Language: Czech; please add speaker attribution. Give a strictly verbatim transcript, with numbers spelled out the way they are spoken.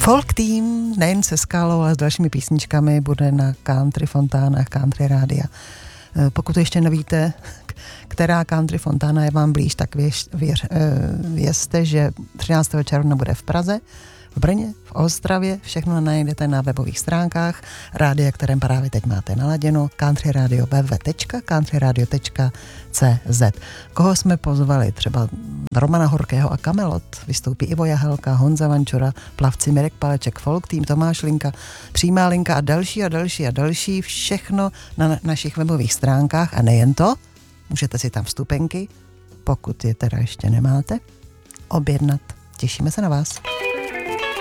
Speaker 1: Folk tým nejen se Skálou, ale s dalšími písničkami bude na Country Fontánách Country Rádia. Pokud ještě nevíte, která Country Fontána je vám blíž, tak věř, věř, vězte, že třináctého června bude v Praze, v Brně, v Ostravě, všechno najdete na webových stránkách rádia, kterém právě teď máte naladěno, country radio w w w tečka country radio tečka c z. Koho jsme pozvali? Třeba Romana Horkého a Kamelot, vystoupí Ivo Jahelka, Honza Vančura, plavci Mirek Paleček, Folk tým, Tomáš Linka, Přímá linka a další a další a další, všechno na našich webových stránkách a nejen to, můžete si tam vstupenky, pokud je teda ještě nemáte, objednat. Těšíme se na vás.